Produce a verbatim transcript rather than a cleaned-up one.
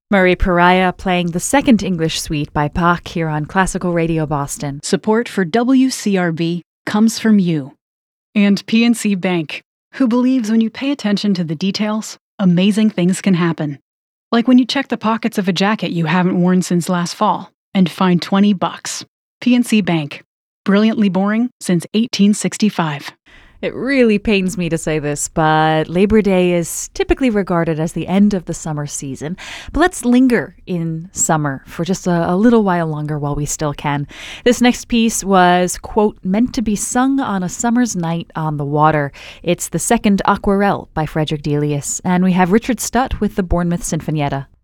Marie Pariah playing the second English suite by Bach here on Classical Radio Boston. Support for W C R B comes from you. And P N C Bank, who believes when you pay attention to the details, amazing things can happen. Like when you check the pockets of a jacket you haven't worn since last fall and find twenty bucks. P N C Bank, brilliantly boring since eighteen sixty-five. It really pains me to say this, but Labor Day is typically regarded as the end of the summer season. But let's linger in summer for just a, a little while longer while we still can. This next piece was, quote, meant to be sung on a summer's night on the water. It's the second Aquarelle by Frederick Delius, and we have Richard Stutt with the Bournemouth Sinfonietta.